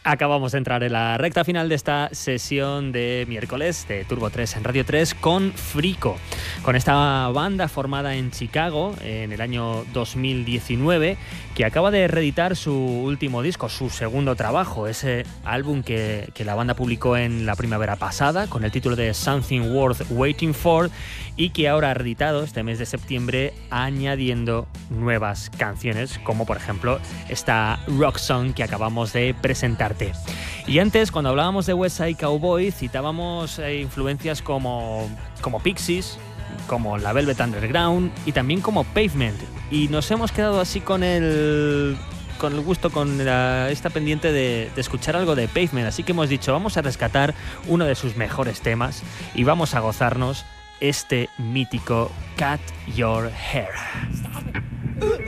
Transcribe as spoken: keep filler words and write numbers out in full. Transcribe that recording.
Acabamos de entrar en la recta final de esta sesión de miércoles de Turbo tres en Radio tres con Frico, con esta banda formada en Chicago en el año dos mil diecinueve, que acaba de reeditar su último disco, su segundo trabajo, ese álbum que, que la banda publicó en la primavera pasada con el título de Something Worth Waiting For, y que ahora ha reeditado este mes de septiembre añadiendo nuevas canciones, como por ejemplo esta Rock Song que acabamos de presentarte. Y antes, cuando hablábamos de West Side Cowboy, citábamos eh, influencias como, como Pixies, como la Velvet Underground y también como Pavement, y nos hemos quedado así con el... con el gusto, con la, esta pendiente de, de escuchar algo de Pavement, así que hemos dicho, vamos a rescatar uno de sus mejores temas y vamos a gozarnos este mítico Cut Your Hair.